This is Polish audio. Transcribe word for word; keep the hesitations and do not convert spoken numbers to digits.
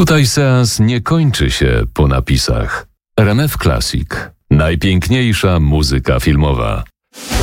Tutaj seans nie kończy się po napisach. R M F Classic. Najpiękniejsza muzyka filmowa.